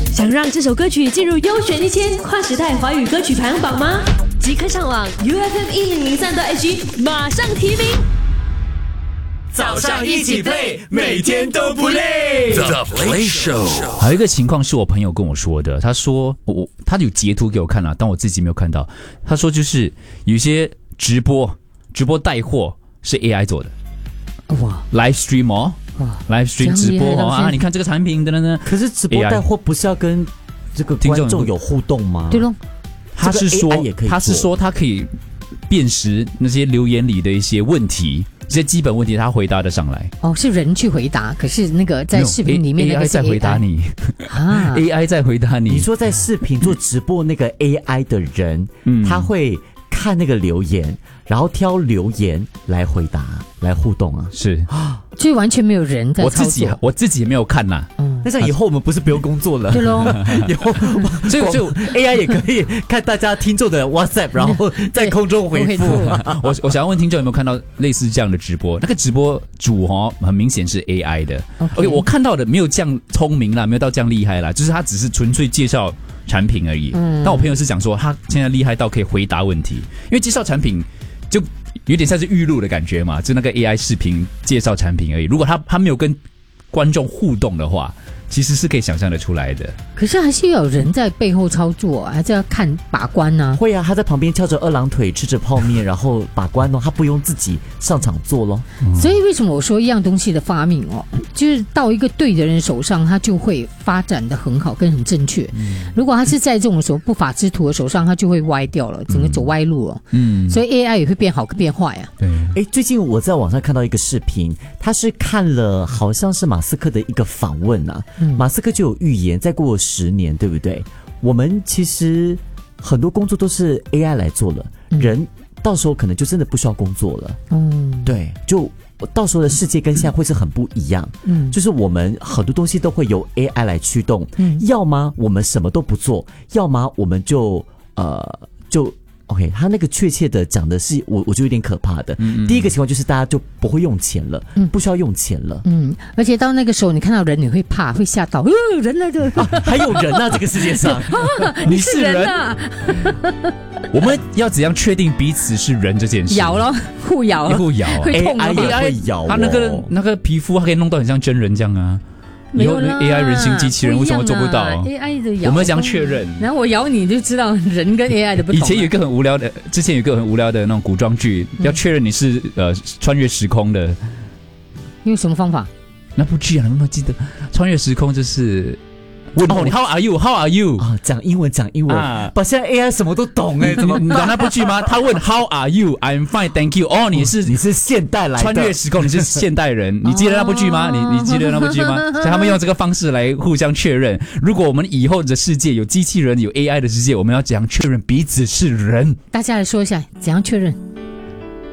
想让这首歌曲进入优选1000跨时代华语歌曲排行榜吗？即刻上网 UFM1003.SG 马上提名。 早上一起 play， 每天都不累。The Play Show。 还有一个情况是我朋友跟我说的，他说他有截图给我看了，但我自己没有看到。他说就是有些直播带货是 AI 做的， 哇 ，live stream 哦， 哇 ，live stream 直播哦啊，你看这个产品等等等。 可是直播带货不是要跟这个观众有互动吗？ 对咯， 他是说他可以辨识那些留言里的一些问题。这些基本问题他回答得上来哦，是人去回答，可是那个在视频里面那个是 AI 在回答你啊，AI 在回答你。 你说在视频做直播那个 AI 的人，他会看那个留言，然后挑留言来回答来互动啊， 是， 就完全没有人在操作。 我自己也没有看呐。 那这样以后我们不是不用工作了？ 对咯， 以后就 AI 也可以看大家听众的 WhatsApp， 然后在空中回复。 我想要问听众有没有看到类似这样的直播？那个直播主很明显是 AI 的。OK， 我看到的没有这样聪明啦，没有到这样厉害啦，就是他只是纯粹介绍产品而已。但我朋友是讲说他现在厉害到可以回答问题，因为介绍产品就有点像是预录的感觉嘛，就那个 AI 视频介绍产品而已。如果他没有跟观众互动的话，其实是可以想象得出来的。 可是还是要有人在背后操作，还是要看把关呢？ 会啊，他在旁边翘着二郎腿，吃着泡面，然后把关哦，他不用自己上场做咯。 所以为什么我说一样东西的发明就是到一个对的人手上，他就会发展的很好，跟很正确。如果他是在这种什么不法之徒的手上，他就会歪掉了，整个走歪路了。所以 AI 也会变好变坏啊。 对， 最近我在网上看到一个视频，他是看了好像是马斯克的一个访问啊。马斯克就有预言，再过10年，对不对？我们其实很多工作都是 AI 来做了，人到时候可能就真的不需要工作了。对，就到时候的世界跟现在会是很不一样。就是我们很多东西都会由 AI 来驱动，要么我们什么都不做，要么我们就OK， 他那个确切的讲的是我觉得有点可怕的。第一个情况就是大家就不会用钱了，不需要用钱了。 而且到那个时候，你看到人你会怕，会吓到，人来的， 还有人啊，这个世界上， 你是人啊！ 我们要怎样确定彼此是人这件事？ 咬咯，互咬，会痛的 AI 也会咬他那个皮肤，他可以弄到很像真人这样啊。以后 AI 人形机器人为什么做不到 ？AI 的咬， 我们怎样确认？ 然后我咬你就知道人跟 AI 的不同。 以前有一个很无聊的，之前有一个很无聊的那种古装剧，要确认你是穿越时空的。 用什么方法？ 那部剧啊，你有没有记得？穿越时空就是问候你 ，How are you? How are you? 啊，讲英文把现在 AI 什么都懂怎么？ 你懂那部剧吗？他问 How are you? I'm fine, thank you. 你是现代来的穿越时空，你是现代人。你记得那部剧吗？你记得那部剧吗？所以他们用这个方式来互相确认。如果我们以后的世界有机器人、有 AI 的世界，我们要怎样确认彼此是人？ 大家来说一下，怎样确认？